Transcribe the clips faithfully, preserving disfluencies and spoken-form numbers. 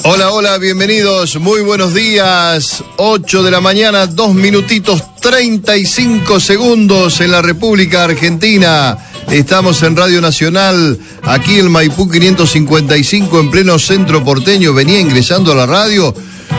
Hola, hola, bienvenidos, muy buenos días. ocho de la mañana, dos minutitos treinta y cinco segundos en la República Argentina. Estamos en Radio Nacional, aquí en Maipú quinientos cincuenta y cinco, en pleno centro porteño. Venía ingresando a la radio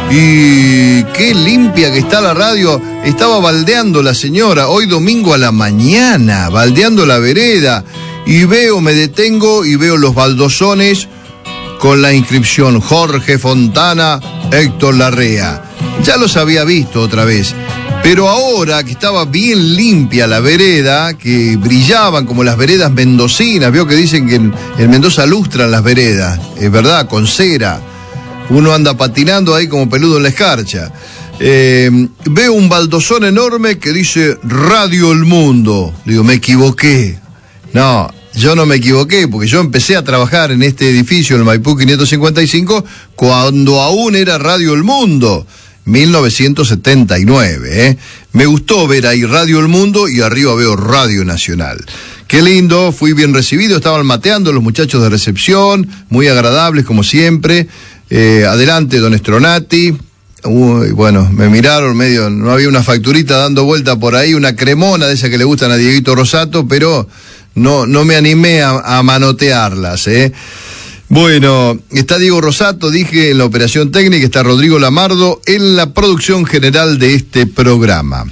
y qué limpia que está la radio. Estaba baldeando la señora, hoy domingo a la mañana, baldeando la vereda. Y veo, me detengo y veo los baldosones con la inscripción Jorge Fontana, Héctor Larrea. Ya los había visto otra vez, pero ahora que estaba bien limpia la vereda, que brillaban como las veredas mendocinas, veo que dicen que en, en Mendoza lustran las veredas, es verdad, con cera. Uno anda patinando ahí como peludo en la escarcha. Eh, veo un baldosón enorme que dice Radio El Mundo. Le digo, me equivoqué. No, yo no me equivoqué, porque yo empecé a trabajar en este edificio, en el Maipú quinientos cincuenta y cinco, cuando aún era Radio El Mundo, mil novecientos setenta y nueve. ¿eh? Me gustó ver ahí Radio El Mundo y arriba veo Radio Nacional. Qué lindo, fui bien recibido, estaban mateando los muchachos de recepción, muy agradables como siempre. Eh, adelante, don Estronati. Uy, bueno, me miraron medio, no había una facturita dando vuelta por ahí, una cremona de esa que le gustan a Dieguito Rosato, pero no, no me animé a, a manotearlas, ¿eh? Bueno, está Diego Rosato, dije, en la operación técnica, está Rodrigo Lamardo en la producción general de este programa.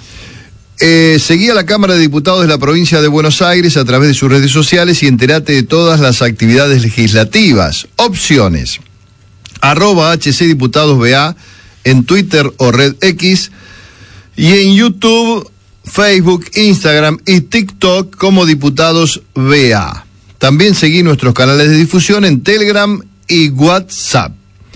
Eh, seguí a la Cámara de Diputados de la provincia de Buenos Aires a través de sus redes sociales y entérate de todas las actividades legislativas. Opciones: arroba H C Diputados B A en Twitter o Red X, y en YouTube, Facebook, Instagram y TikTok como Diputados B A. También seguí nuestros canales de difusión en Telegram y WhatsApp.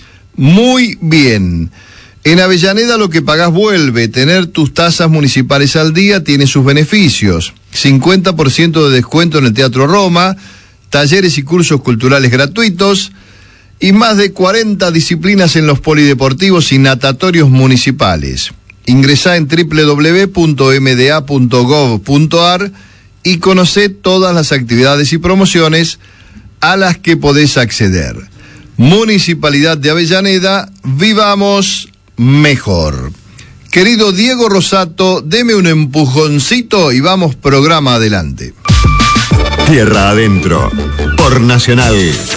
Muy bien. En Avellaneda lo que pagás vuelve. Tener tus tasas municipales al día tiene sus beneficios. cincuenta por ciento de descuento en el Teatro Roma, talleres y cursos culturales gratuitos y más de cuarenta disciplinas en los polideportivos y natatorios municipales. Ingresá en doble u doble u doble u punto m d a punto gov punto a r y conocé todas las actividades y promociones a las que podés acceder. Municipalidad de Avellaneda, vivamos mejor. Querido Diego Rosato, deme un empujoncito y vamos programa adelante. Tierra Adentro, por Nacional.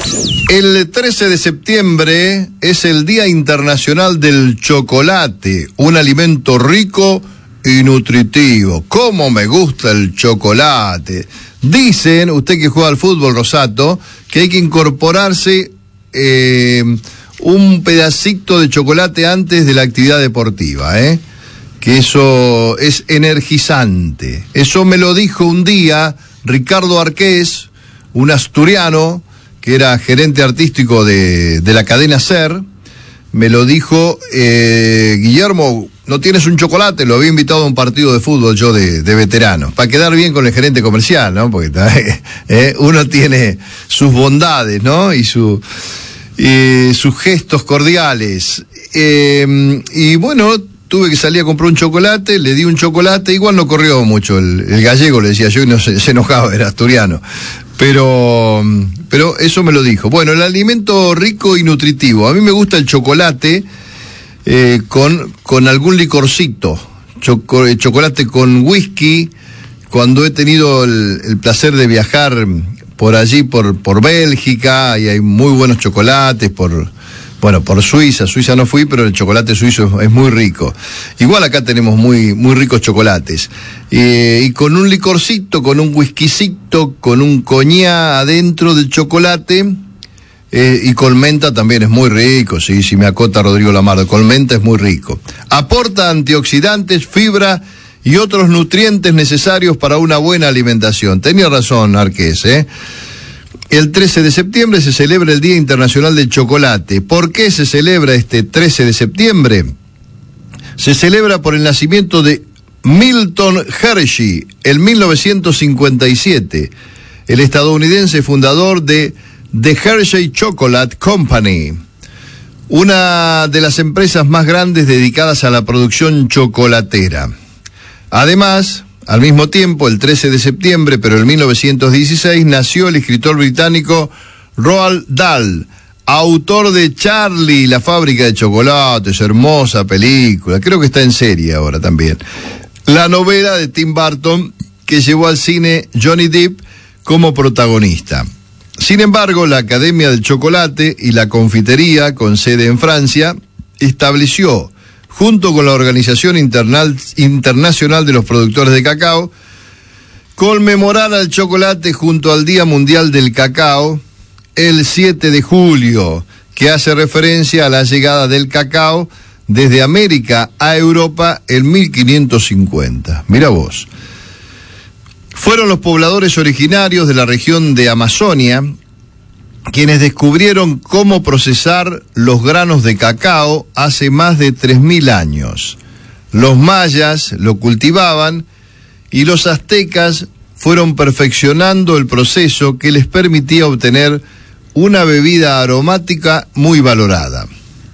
El trece de septiembre es el Día Internacional del Chocolate, un alimento rico y nutritivo. ¡Cómo me gusta el chocolate! Dicen, usted que juega al fútbol, Rosato, que hay que incorporarse eh, un pedacito de chocolate antes de la actividad deportiva, ¿eh? Que eso es energizante. Eso me lo dijo un día Ricardo Arqués, un asturiano que era gerente artístico de, de la cadena SER. Me lo dijo, eh, Guillermo, ¿no tienes un chocolate? Lo había invitado a un partido de fútbol yo de, de veteranos, para quedar bien con el gerente comercial, ¿no? Porque eh, uno tiene sus bondades, ¿no? Y, su, y sus gestos cordiales. Eh, y bueno, tuve que salir a comprar un chocolate, le di un chocolate, igual no corrió mucho, el, el gallego le decía yo y no se, se enojaba, era asturiano. Pero, pero eso me lo dijo. Bueno, el alimento rico y nutritivo. A mí me gusta el chocolate eh, con, con algún licorcito. Choco, chocolate con whisky. Cuando he tenido el, el placer de viajar por allí, por, por Bélgica, y hay muy buenos chocolates, por... Bueno, por Suiza, Suiza no fui, pero el chocolate suizo es muy rico. Igual acá tenemos muy, muy ricos chocolates. Eh, y con un licorcito, con un whiskycito, con un coñac adentro del chocolate, eh, y con menta también es muy rico, sí, si me acota Rodrigo Lamardo, con menta es muy rico. Aporta antioxidantes, fibra y otros nutrientes necesarios para una buena alimentación. Tenía razón, Arqués, ¿eh? El trece de septiembre se celebra el Día Internacional del Chocolate. ¿Por qué se celebra este trece de septiembre? Se celebra por el nacimiento de Milton Hershey en mil novecientos cincuenta y siete, el estadounidense fundador de The Hershey Chocolate Company, una de las empresas más grandes dedicadas a la producción chocolatera. Además, al mismo tiempo, el trece de septiembre, pero en mil novecientos dieciséis, nació el escritor británico Roald Dahl, autor de Charlie, la fábrica de chocolates, hermosa película, creo que está en serie ahora también. La novela de Tim Burton que llevó al cine Johnny Depp como protagonista. Sin embargo, la Academia del Chocolate y la Confitería, con sede en Francia, estableció, junto con la Organización Internal, Internacional de los Productores de Cacao, conmemorar al chocolate junto al Día Mundial del Cacao, el siete de julio, que hace referencia a la llegada del cacao desde América a Europa en mil quinientos cincuenta. Mira vos. Fueron los pobladores originarios de la región de Amazonia quienes descubrieron cómo procesar los granos de cacao hace más de tres mil años. Los mayas lo cultivaban y los aztecas fueron perfeccionando el proceso que les permitía obtener una bebida aromática muy valorada.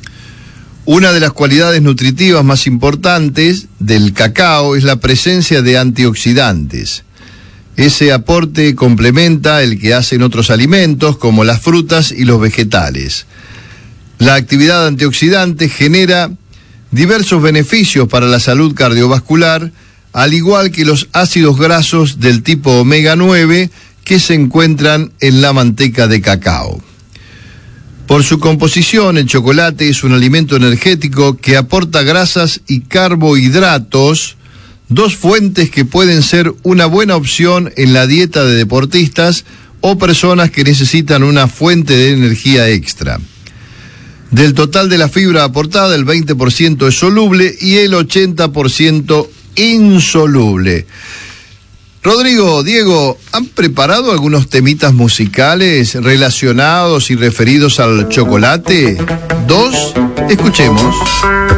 Una de las cualidades nutritivas más importantes del cacao es la presencia de antioxidantes. Ese aporte complementa el que hacen otros alimentos como las frutas y los vegetales. La actividad antioxidante genera diversos beneficios para la salud cardiovascular, al igual que los ácidos grasos del tipo omega nueve que se encuentran en la manteca de cacao. Por su composición, el chocolate es un alimento energético que aporta grasas y carbohidratos, dos fuentes que pueden ser una buena opción en la dieta de deportistas o personas que necesitan una fuente de energía extra. Del total de la fibra aportada, el veinte por ciento es soluble y el ochenta por ciento insoluble. Rodrigo, Diego, ¿han preparado algunos temitas musicales relacionados y referidos al chocolate? Dos, escuchemos.